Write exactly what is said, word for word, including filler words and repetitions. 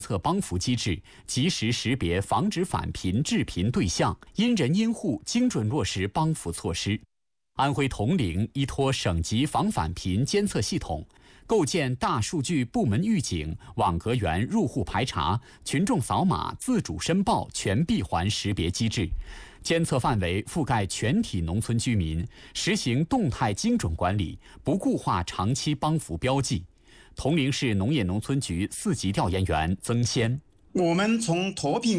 测帮扶机制，及时识别防止返贫致贫对象，因人因户精准落实帮扶措施。安徽铜陵依托省级防返贫监测系统，构建大数据部门预警、网格员入户排查、群众扫码自主申报全闭环识别机制，监测范围覆盖全体农村居民，实行动态精准管理，不固化长期帮扶标记。铜陵市农业农村局四级调研员曾先： 我们从脱贫